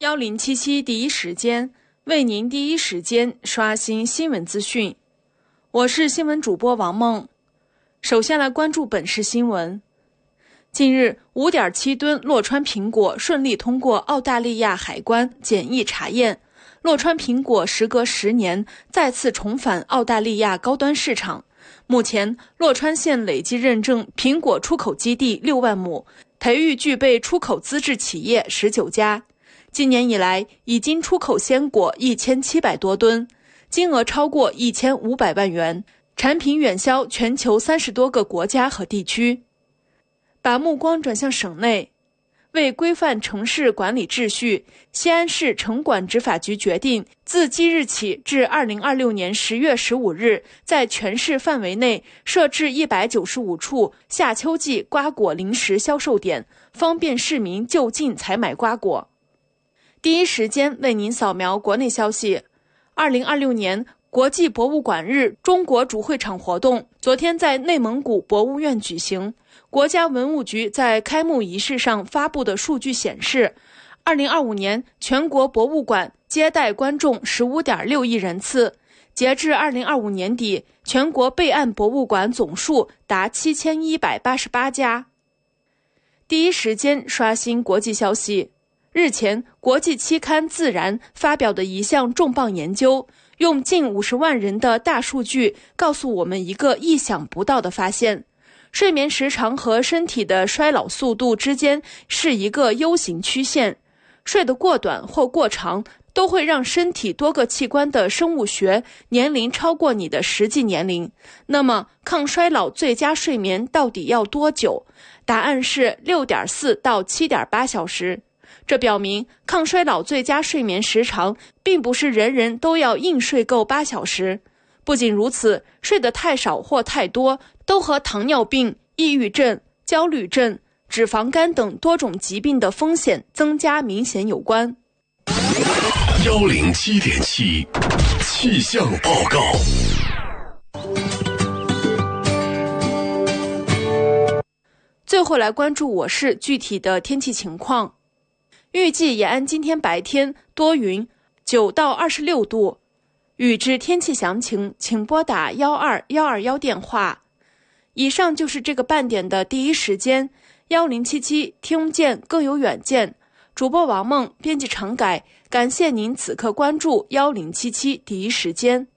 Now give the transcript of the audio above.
1077第一时间为您第一时间刷新新闻资讯。我是新闻主播王梦。首先来关注本市新闻。近日 5.7 吨洛川苹果顺利通过澳大利亚海关检疫查验，洛川苹果时隔10年再次重返澳大利亚高端市场。目前洛川县累计认证苹果出口基地6万亩，培育具备出口资质企业19家。今年以来已经出口鲜果1700多吨，金额超过1500万元，产品远销全球30多个国家和地区。把目光转向省内，为规范城市管理秩序，西安市城管执法局决定，自即日起至2026年10月15日，在全市范围内设置195处夏秋季瓜果零食销售点，方便市民就近采买瓜果。第一时间为您扫描国内消息。2026年国际博物馆日中国主会场活动昨天在内蒙古博物院举行。国家文物局在开幕仪式上发布的数据显示，2025年全国博物馆接待观众 15.6 亿人次，截至2025年底，全国备案博物馆总数达7188家。第一时间刷新国际消息。日前，国际期刊《自然》发表的一项重磅研究，用近50万人的大数据告诉我们一个意想不到的发现：睡眠时长和身体的衰老速度之间是一个 U 型曲线，睡得过短或过长都会让身体多个器官的生物学年龄超过你的实际年龄。那么抗衰老最佳睡眠到底要多久？答案是 6.4 到 7.8 小时。这表明抗衰老最佳睡眠时长并不是人人都要硬睡够8小时。不仅如此，睡得太少或太多都和糖尿病、抑郁症、焦虑症、脂肪肝等多种疾病的风险增加明显有关。 107.7气象报告。 最后来关注我市具体的天气情况。预计延安今天白天多云，9到26度。预知天气详情，请拨打12121电话。以上就是这个半点的第一时间。1077听见更有远见。主播王梦，编辑常改。感谢您此刻关注1077第一时间。